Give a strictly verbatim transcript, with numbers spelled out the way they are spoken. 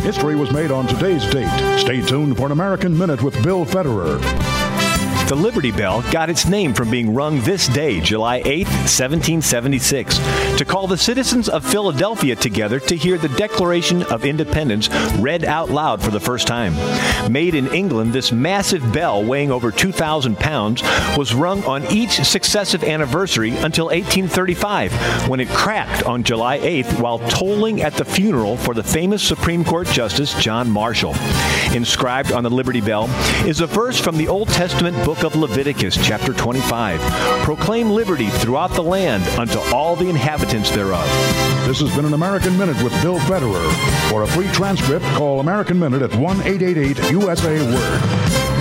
History was made on today's date. Stay tuned for an American Minute with Bill Federer. The Liberty Bell got its name from being rung this day, July eighth, seventeen seventy-six, to call the citizens of Philadelphia together to hear the Declaration of Independence read out loud for the first time. Made in England, this massive bell, weighing over two thousand pounds, was rung on each successive anniversary until eighteen thirty-five, when it cracked on July eighth while tolling at the funeral for the famous Supreme Court Justice John Marshall. Inscribed on the Liberty Bell is a verse from the Old Testament book of Leviticus, chapter twenty-five. Proclaim liberty throughout the land unto all the inhabitants thereof. This has been an American Minute with Bill Federer. For a free transcript, call American Minute at one eight eight eight U S A Word.